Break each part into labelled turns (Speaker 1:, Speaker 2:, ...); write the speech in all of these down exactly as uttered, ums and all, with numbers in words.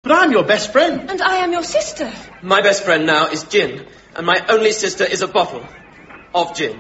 Speaker 1: But I'm your best friend.
Speaker 2: And I am your sister.
Speaker 3: My best friend now is gin, and my only sister is a bottle of gin.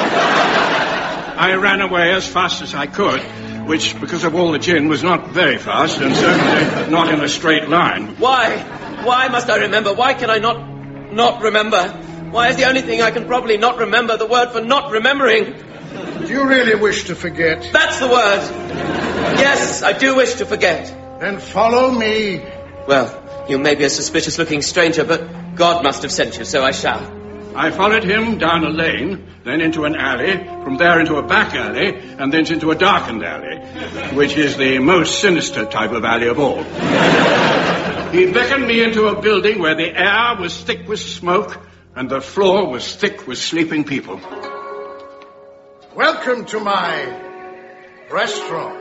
Speaker 4: I ran away as fast as I could, which, because of all the gin, was not very fast, and certainly not in a straight line.
Speaker 3: Why? Why must I remember? Why can I not, not remember? Why is the only thing I can probably not remember the word for not remembering?
Speaker 5: Do you really wish to forget?
Speaker 3: That's the word. Yes, I do wish to forget.
Speaker 5: Then follow me.
Speaker 3: Well, you may be a suspicious-looking stranger, but God must have sent you, so I shall.
Speaker 4: I followed him down a lane, then into an alley, from there into a back alley, and thence into a darkened alley, which is the most sinister type of alley of all. He beckoned me into a building where the air was thick with smoke and the floor was thick with sleeping people.
Speaker 5: Welcome to my restaurant.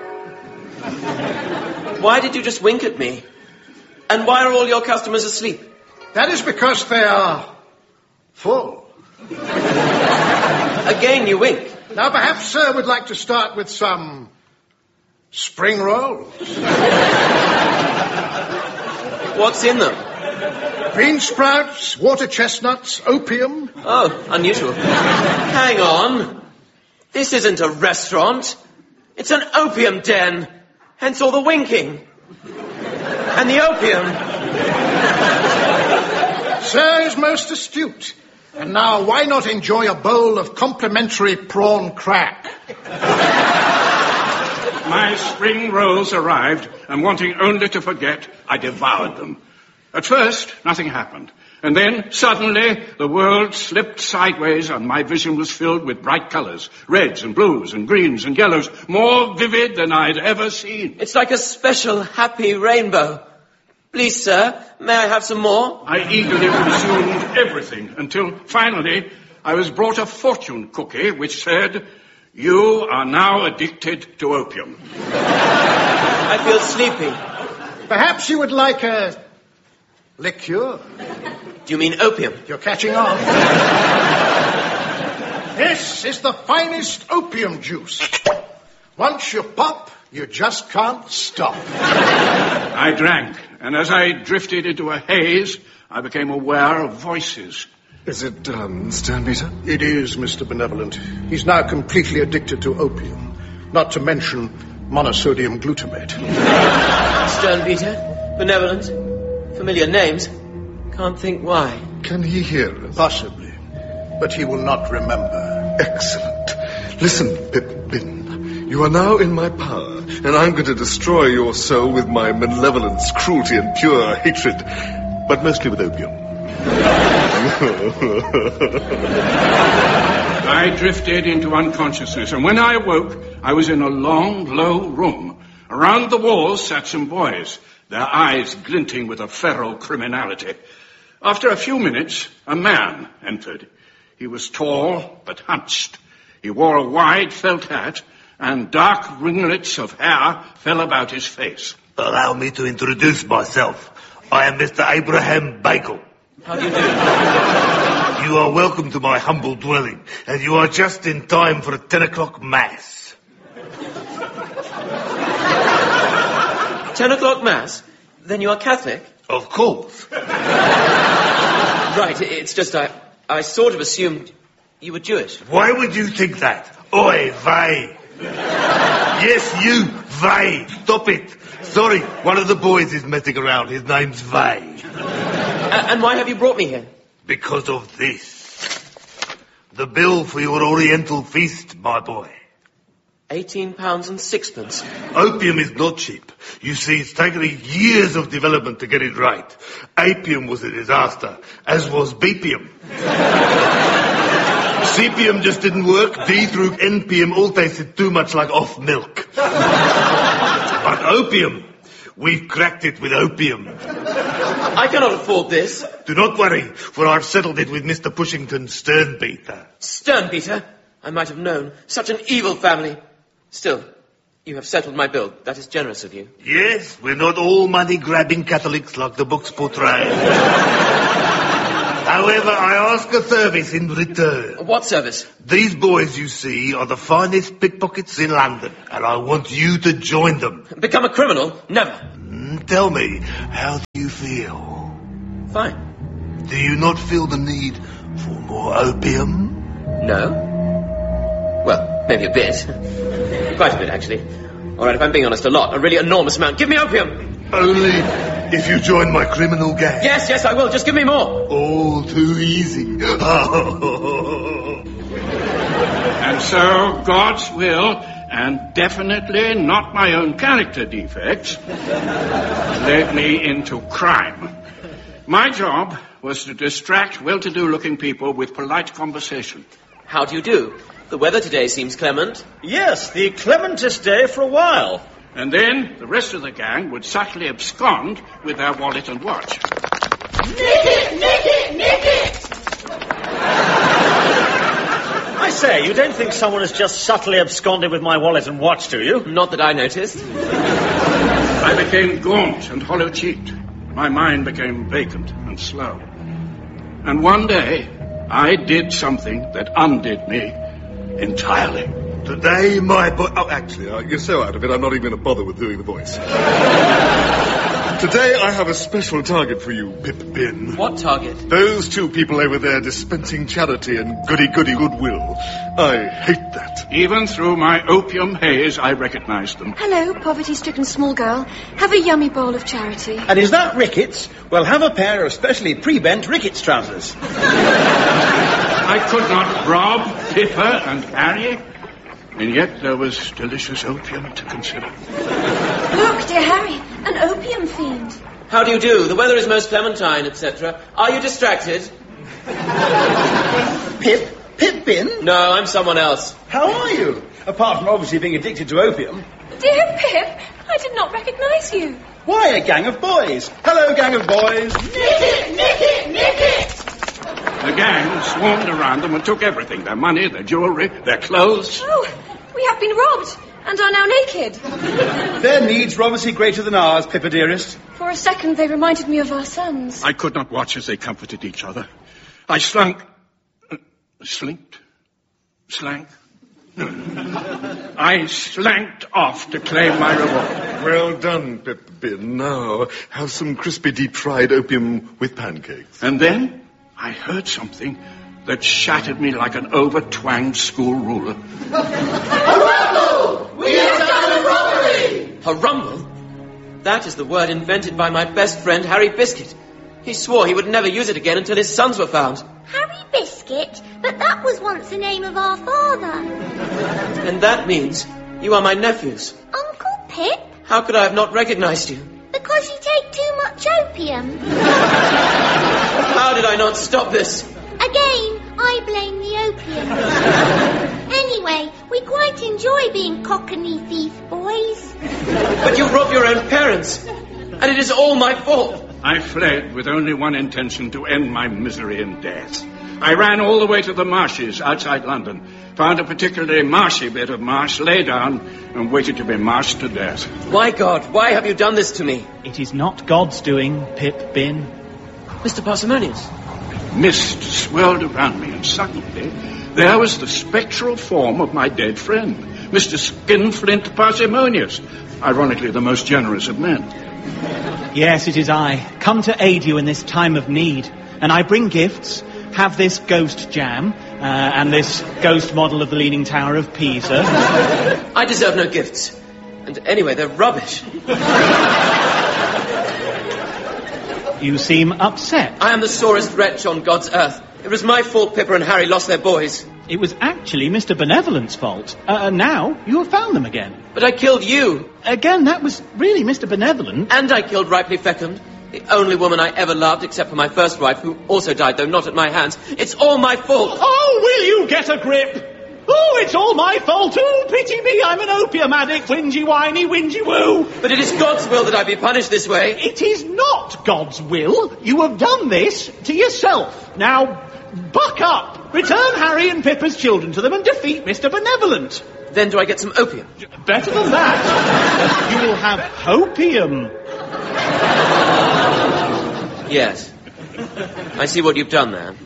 Speaker 3: Why did you just wink at me? And why are all your customers asleep?
Speaker 5: That is because they are full.
Speaker 3: Again, you wink.
Speaker 5: Now, perhaps Sir would like to start with some spring rolls.
Speaker 3: What's in them?
Speaker 5: Bean sprouts, water chestnuts, opium.
Speaker 3: Oh, unusual. Hang on. This isn't a restaurant. It's an opium den. Hence all the winking. And the opium.
Speaker 5: Sir is most astute. And now, why not enjoy a bowl of complimentary prawn crack?
Speaker 4: My spring rolls arrived, and wanting only to forget, I devoured them. At first, nothing happened. And then, suddenly, the world slipped sideways and my vision was filled with bright colours. Reds and blues and greens and yellows, more vivid than I'd ever seen.
Speaker 3: It's like a special happy rainbow. Please, sir, may I have some more?
Speaker 4: I eagerly consumed everything until, finally, I was brought a fortune cookie which said, "You are now addicted to opium."
Speaker 3: I feel sleepy.
Speaker 5: Perhaps you would like a liqueur.
Speaker 3: Do you mean opium?
Speaker 5: You're catching on. This is the finest opium juice. Once you pop, you just can't stop.
Speaker 4: I drank, and as I drifted into a haze, I became aware of voices.
Speaker 6: Is it, um, Sternbeater?
Speaker 5: It is, Mister Benevolent. He's now completely addicted to opium, not to mention monosodium glutamate.
Speaker 3: Sternbeater, Benevolent, familiar names. Can't think why.
Speaker 6: Can he hear us?
Speaker 5: Possibly, but he will not remember.
Speaker 6: Excellent. Listen, Pippin. You are now in my power, and I'm going to destroy your soul with my malevolence, cruelty, and pure hatred, but mostly with opium.
Speaker 4: I drifted into unconsciousness, and when I awoke, I was in a long, low room. Around the walls sat some boys, their eyes glinting with a feral criminality. After a few minutes, a man entered. He was tall, but hunched. He wore a wide felt hat, and dark ringlets of hair fell about his face.
Speaker 7: Allow me to introduce myself. I am Mister Abraham Bacon.
Speaker 3: How do you do?
Speaker 7: You are welcome to my humble dwelling, and you are just in time for a ten o'clock mass.
Speaker 3: Ten o'clock mass? Then you are Catholic?
Speaker 7: Of course.
Speaker 3: Right, it's just I, I sort of assumed you were Jewish.
Speaker 7: Why would you think that? Oi, vey. Yes, you, vey. Stop it. Sorry, one of the boys is messing around. His name's Vey.
Speaker 3: Uh, and why have you brought me here?
Speaker 7: Because of this. The bill for your Oriental feast, my boy.
Speaker 3: Eighteen pounds and sixpence.
Speaker 7: Opium is not cheap. You see, it's taken years of development to get it right. Apium was a disaster, as was bepium. C P M just didn't work. D through N P M all tasted too much like off milk. But opium, we've cracked it with opium.
Speaker 3: I cannot afford this.
Speaker 7: Do not worry, for I've settled it with Mister Pushington Sternbeater.
Speaker 3: Sternbeater? I might have known. Such an evil family. Still, you have settled my bill. That is generous of you.
Speaker 7: Yes, we're not all money-grabbing Catholics like the books portray. However, I ask a service in return.
Speaker 3: What service?
Speaker 7: These boys you see are the finest pickpockets in London, and I want you to join them.
Speaker 3: Become a criminal? Never.
Speaker 7: Then tell me, how do you feel?
Speaker 3: Fine.
Speaker 7: Do you not feel the need for more opium?
Speaker 3: No? Well, maybe a bit. Quite a bit, actually. All right, if I'm being honest, a lot. A really enormous amount. Give me opium!
Speaker 7: Only if you join my criminal gang.
Speaker 3: Yes, yes, I will. Just give me more.
Speaker 7: All too easy.
Speaker 4: And so, God's will, and definitely not my own character defects, led me into crime. My job was to distract well-to-do-looking people with polite conversation.
Speaker 3: How do you do? The weather today seems clement.
Speaker 1: Yes, the clementest day for a while.
Speaker 4: And then the rest of the gang would subtly abscond with their wallet and watch.
Speaker 2: Nick it! Nick it! Nick it!
Speaker 1: I say, you don't think someone has just subtly absconded with my wallet and watch, do you?
Speaker 3: Not that I noticed.
Speaker 4: I became gaunt and hollow-cheeked. My mind became vacant and slow. And one day, I did something that undid me entirely.
Speaker 7: Today, my boy...
Speaker 6: Oh, actually, uh, you're so out of it, I'm not even going to bother with doing the voice. Today, I have a special target for you, Pip-Bin.
Speaker 3: What target?
Speaker 6: Those two people over there dispensing charity and goody-goody goodwill. I hate that.
Speaker 4: Even through my opium haze, I recognized them.
Speaker 8: Hello, poverty-stricken small girl. Have a yummy bowl of charity.
Speaker 1: And is that rickets? Well, have a pair of specially pre-bent rickets trousers.
Speaker 4: I could not rob Pippa and Harry, and yet there was delicious opium to consider.
Speaker 8: Look, dear Harry, an opium fiend.
Speaker 3: How do you do? The weather is most clementine, et cetera. Are you distracted?
Speaker 1: Pip? Pip-Bin?
Speaker 3: No, I'm someone else.
Speaker 1: How are you? Apart from obviously being addicted to opium.
Speaker 8: Dear Pip, I did not recognise you.
Speaker 1: Why, a gang of boys. Hello, gang of boys.
Speaker 2: Nick it! Nick it! Nick it!
Speaker 4: The gang swarmed around them and took everything, their money, their jewellery, their clothes.
Speaker 8: Oh, we have been robbed and are now naked.
Speaker 1: Their needs were obviously greater than ours, Pippa dearest.
Speaker 8: For a second, they reminded me of our sons.
Speaker 4: I could not watch as they comforted each other. I slunk... Uh, slinked? Slank? I slanked off to claim my reward.
Speaker 6: Well done, Pip-Bin. Now, have some crispy deep-fried opium with pancakes.
Speaker 4: And then I heard something that shattered me like an over-twanged school ruler.
Speaker 2: A rumble! We have done a robbery!
Speaker 3: A rumble? That is the word invented by my best friend, Harry Biscuit. He swore he would never use it again until his sons were found.
Speaker 9: Harry Biscuit? But that was once the name of our father.
Speaker 3: And that means you are my nephews.
Speaker 9: Uncle Pip?
Speaker 3: How could I have not recognized you?
Speaker 9: Because you take too much opium.
Speaker 3: How did I not stop this?
Speaker 9: Again, I blame the opium. Anyway, we quite enjoy being cockney thief boys.
Speaker 3: But you robbed your own parents, and it is all my fault.
Speaker 4: I fled with only one intention, to end my misery and death. I ran all the way to the marshes outside London, found a particularly marshy bit of marsh, lay down, and waited to be marshed to death.
Speaker 3: Why, God, why have you done this to me?
Speaker 1: It is not God's doing, Pip-Bin.
Speaker 3: Mister Parsimonius.
Speaker 4: Mist swirled around me, and suddenly there was the spectral form of my dead friend, Mister Skinflint Parsimonius, ironically the most generous of men.
Speaker 10: Yes, it is I, come to aid you in this time of need. And I bring gifts, have this ghost jam, uh, and this ghost model of the Leaning Tower of Pisa.
Speaker 3: I deserve no gifts. And anyway, they're rubbish.
Speaker 10: You seem upset.
Speaker 3: I am the sorest wretch on God's earth. It was my fault Pippa and Harry lost their boys.
Speaker 10: It was actually Mister Benevolent's fault. Uh, now you have found them again.
Speaker 3: But I killed you.
Speaker 10: Again, that was really Mister Benevolent.
Speaker 3: And I killed Ripley Feckham, the only woman I ever loved except for my first wife, who also died, though not at my hands. It's all my fault.
Speaker 10: Oh, will you get a grip? Oh, it's all my fault. Oh, pity me, I'm an opium addict. Whingy, whiny, whingy, woo.
Speaker 3: But it is God's will that I be punished this way.
Speaker 10: It is not God's will. You have done this to yourself. Now, buck up. Return Harry and Pippa's children to them and defeat Mister Benevolent.
Speaker 3: Then do I get some opium?
Speaker 10: Better than that. You will have hopium.
Speaker 3: Yes. I see what you've done there.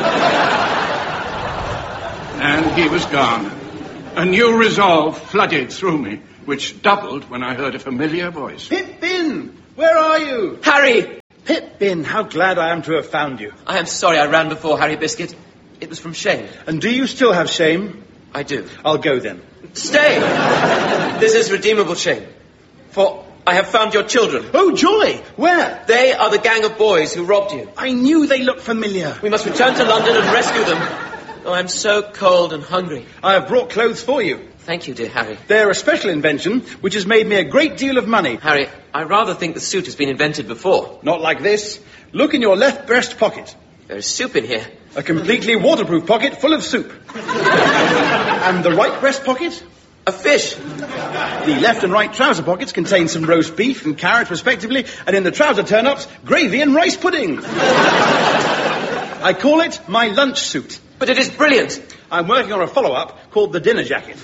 Speaker 4: And he was gone. A new resolve flooded through me, which doubled when I heard a familiar voice.
Speaker 1: Pip-Bin!
Speaker 11: Where are you?
Speaker 3: Harry!
Speaker 11: Pip-Bin, how glad I am to have found you.
Speaker 3: I am sorry I ran before, Harry Biscuit. It was from shame.
Speaker 11: And do you still have shame?
Speaker 3: I do.
Speaker 11: I'll go then.
Speaker 3: Stay! This is redeemable shame. For I have found your children.
Speaker 11: Oh, joy! Where?
Speaker 3: They are the gang of boys who robbed you.
Speaker 11: I knew they looked familiar.
Speaker 3: We must return to London and rescue them. Oh, I'm so cold and hungry.
Speaker 11: I have brought clothes for you.
Speaker 3: Thank you, dear Harry.
Speaker 11: They're a special invention, which has made me a great deal of money.
Speaker 3: Harry, I rather think the suit has been invented before.
Speaker 11: Not like this. Look in your left breast pocket.
Speaker 3: There is soup in here.
Speaker 11: A completely waterproof pocket full of soup. And the right breast pocket?
Speaker 3: A fish.
Speaker 11: The left and right trouser pockets contain some roast beef and carrot, respectively, and in the trouser turn-ups, gravy and rice pudding. I call it my lunch suit.
Speaker 3: But it is brilliant.
Speaker 11: I'm working on a follow-up called the dinner jacket.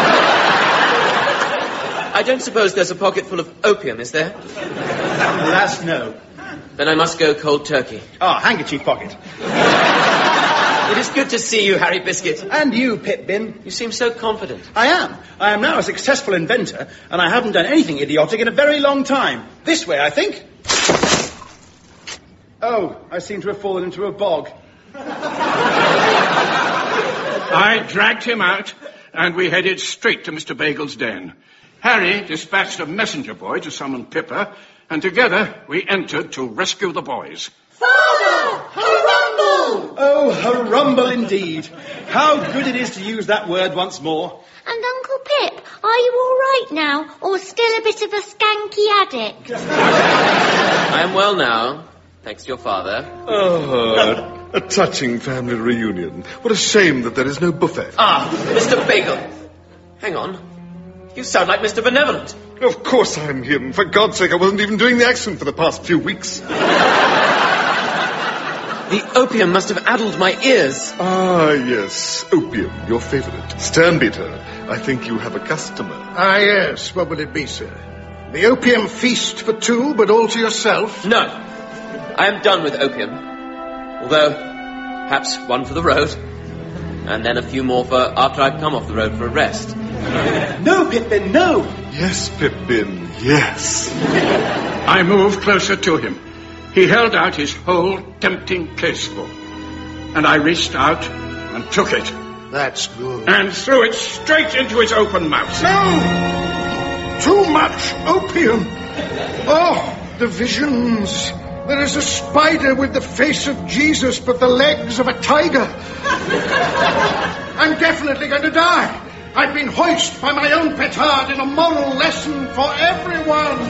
Speaker 3: I don't suppose there's a pocket full of opium, is there?
Speaker 11: Alas, no.
Speaker 3: Then I must go cold turkey.
Speaker 11: Ah, handkerchief pocket.
Speaker 3: It is good to see you, Harry Biscuit.
Speaker 11: And you, Pip-Bin.
Speaker 3: You seem so confident.
Speaker 11: I am. I am now a successful inventor, and I haven't done anything idiotic in a very long time. This way, I think. Oh, I seem to have fallen into a bog.
Speaker 4: I dragged him out, and we headed straight to Mister Bagel's den. Harry dispatched a messenger boy to summon Pippa, and together we entered to rescue the boys.
Speaker 2: Father! Hurrumble!
Speaker 11: Oh, hurrumble indeed. How good it is to use that word once more.
Speaker 9: And Uncle Pip, are you all right now, or still a bit of a skanky addict?
Speaker 3: I am well now, thanks to your father.
Speaker 6: Oh, a touching family reunion. What a shame that there is no buffet.
Speaker 3: Ah, Mister Bagel. Hang on. You sound like Mister Benevolent.
Speaker 6: Of course I'm him. For God's sake, I wasn't even doing the accent for the past few weeks.
Speaker 3: The opium must have addled my ears.
Speaker 6: Ah, yes. Opium, your favourite. Sternbeater, I think you have a customer.
Speaker 5: Ah, yes. What will it be, sir? The opium feast for two, but all to yourself?
Speaker 3: No. I am done with opium. Although, perhaps one for the road. And then a few more for after I've come off the road for a rest.
Speaker 11: No, Pip-Bin, no!
Speaker 6: Yes, Pip-Bin, yes.
Speaker 4: I moved closer to him. He held out his whole tempting caseful. And I reached out and took it.
Speaker 5: That's good.
Speaker 4: And threw it straight into his open mouth.
Speaker 5: No! Too much opium! Oh, the visions! There is a spider with the face of Jesus, but the legs of a tiger. I'm definitely going to die. I've been hoisted by my own petard in a moral lesson for everyone.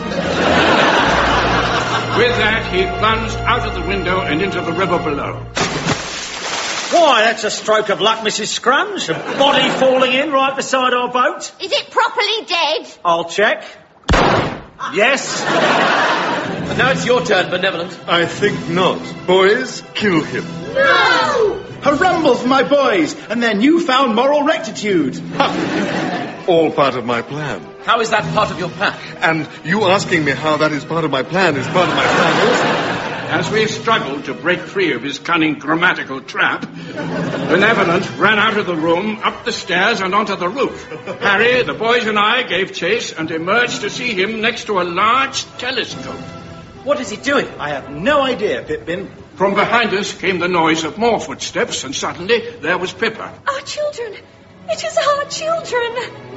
Speaker 4: With that, he plunged out of the window and into the river below.
Speaker 1: Why, that's a stroke of luck, Missus Scrunch. A body falling in right beside our boat.
Speaker 9: Is it properly dead?
Speaker 1: I'll check. Yes.
Speaker 3: And now it's your turn, Benevolent.
Speaker 6: I think not. Boys, kill him.
Speaker 9: No!
Speaker 11: Hurrumble for my boys and their newfound moral rectitude.
Speaker 6: Ha! All part of my plan.
Speaker 3: How is that part of your plan?
Speaker 6: And you asking me how that is part of my plan is part of my plan also.
Speaker 4: As we struggled to break free of his cunning grammatical trap, Benevolent ran out of the room, up the stairs and onto the roof. Harry, the boys and I gave chase and emerged to see him next to a large telescope.
Speaker 3: What is he doing?
Speaker 11: I have no idea, Pip-Bin.
Speaker 4: From behind us came the noise of more footsteps, and suddenly there was Pippa.
Speaker 8: Our children! It is our children!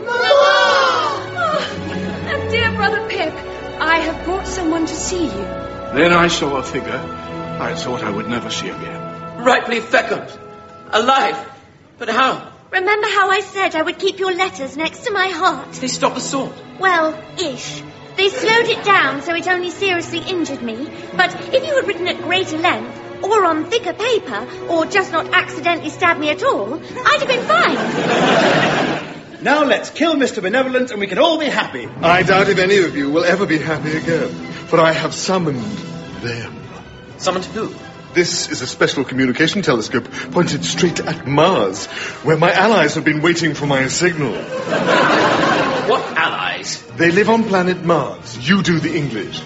Speaker 8: Oh, and dear brother Pip, I have brought someone to see you.
Speaker 4: Then I saw a figure I thought I would never see again.
Speaker 3: Rightly fecund. Alive. But how?
Speaker 9: Remember how I said I would keep your letters next to my heart?
Speaker 3: They stopped the sword.
Speaker 9: Well, ish. They slowed it down so it only seriously injured me. But if you had written at greater length, or on thicker paper, or just not accidentally stabbed me at all, I'd have been fine.
Speaker 11: Now let's kill Mister Benevolent and we can all be happy.
Speaker 6: I doubt if any of you will ever be happy again, for I have summoned them.
Speaker 3: Summoned who?
Speaker 6: This is a special communication telescope pointed straight at Mars, where my allies have been waiting for my signal.
Speaker 3: What allies?
Speaker 6: They live on planet Mars. You do the English.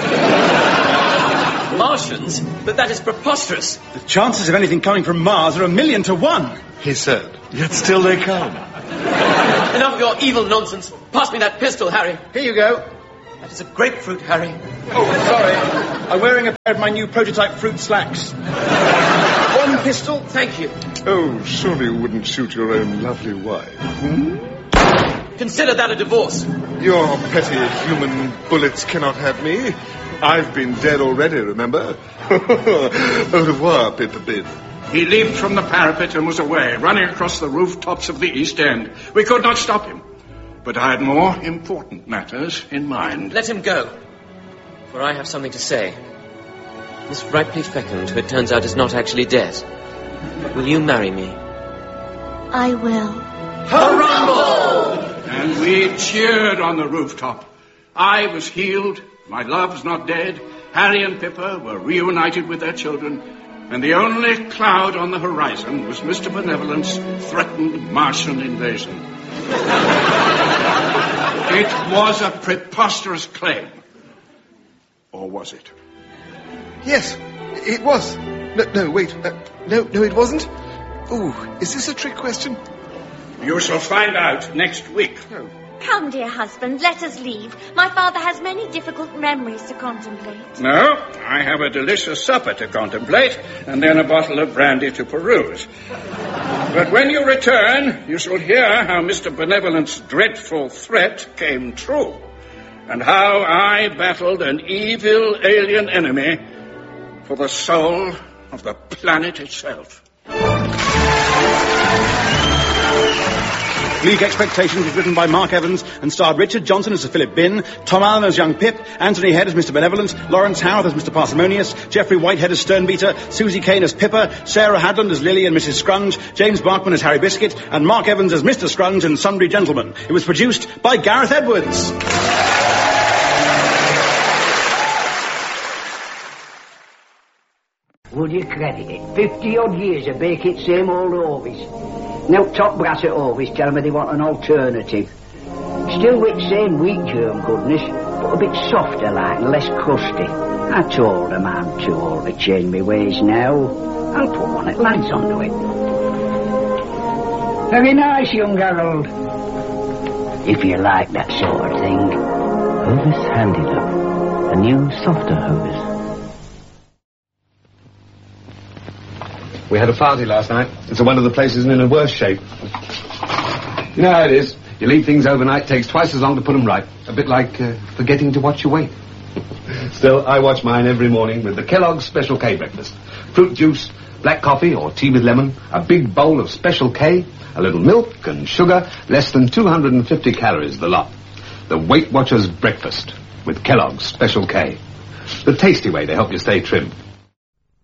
Speaker 3: Martians? But that is preposterous.
Speaker 11: The chances of anything coming from Mars are a million to one.
Speaker 6: He said, yet still they come.
Speaker 3: Enough of your evil nonsense. Pass me that pistol, Harry.
Speaker 11: Here you go.
Speaker 3: That is a grapefruit, Harry.
Speaker 11: Oh, sorry. I'm wearing a pair of my new prototype fruit slacks. One pistol.
Speaker 3: Thank you.
Speaker 6: Oh, surely you wouldn't shoot your own lovely wife, hmm?
Speaker 3: Consider that a divorce.
Speaker 6: Your petty human bullets cannot have me. I've been dead already, remember? Au revoir, Pip-Bin.
Speaker 4: He leaped from the parapet and was away, running across the rooftops of the East End. We could not stop him. But I had more important matters in mind.
Speaker 3: Let him go, for I have something to say. Miss Ripley Fecund, who it turns out is not actually dead. Will you marry me?
Speaker 9: I will.
Speaker 4: Hurrah! And we cheered on the rooftop. I was healed, my love's not dead, Harry and Pippa were reunited with their children, and the only cloud on the horizon was Mister Benevolent's threatened Martian invasion. It was a preposterous claim. Or was it?
Speaker 6: Yes, it was. No, no wait. Uh, no, no, it wasn't. Ooh, is this a trick question?
Speaker 4: You shall find out next week.
Speaker 6: Oh.
Speaker 9: Come, dear husband, let us leave. My father has many difficult memories to contemplate.
Speaker 4: No, I have a delicious supper to contemplate, and then a bottle of brandy to peruse. But when you return, you shall hear how Mister Benevolent's dreadful threat came true, and how I battled an evil alien enemy for the soul of the planet itself.
Speaker 11: Bleak Expectations was written by Mark Evans and starred Richard Johnson as Sir Philip Bin, Tom Allen as young Pip, Anthony Head as Mister Benevolent, Lawrence Howarth as Mister Parsimonious, Geoffrey Whitehead as Sternbeater, Susie Kane as Pippa, Sarah Hadland as Lily and Missus Scrunge, James Barkman as Harry Biscuit, and Mark Evans as Mister Scrunge and Sundry Gentlemen. It was produced by Gareth Edwards.
Speaker 12: Would you credit it? Fifty odd years of baking same old Ovis. Now top brass at Ovis tell me they want an alternative. Still with same wheat germ goodness, but a bit softer like and less crusty. I told them I'm too old to change my ways now. I'll put one at lads onto it. Very nice, young Harold. If you like that sort of thing.
Speaker 13: Hovis Handy Look. A new, softer Hovis.
Speaker 14: We had a party last night. It's one of the places in a worse shape. You know how it is. You leave things overnight, takes twice as long to put them right. A bit like uh, forgetting to watch your weight. Still, I watch mine every morning with the Kellogg's Special K breakfast. Fruit juice, black coffee or tea with lemon, a big bowl of Special K, a little milk and sugar, less than two hundred fifty calories the lot. The Weight Watchers breakfast with Kellogg's Special K. The tasty way to help you stay trim.